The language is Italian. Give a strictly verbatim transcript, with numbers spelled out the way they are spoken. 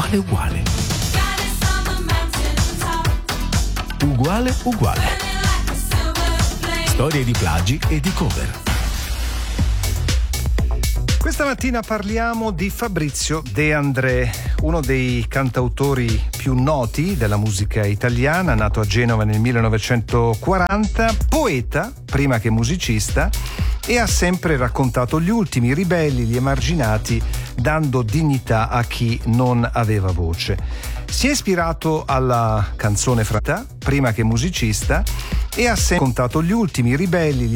uguale uguale. Uguale uguale. Storie di plagi e di cover. Questa mattina parliamo di Fabrizio De André, uno dei cantautori più noti della musica italiana, nato a Genova nel millenovecentoquaranta, poeta prima che musicista, e ha sempre raccontato gli ultimi ribelli, gli emarginati, dando dignità a chi non aveva voce. Si è ispirato alla canzone frata prima che musicista e ha sempre raccontato gli ultimi ribelli,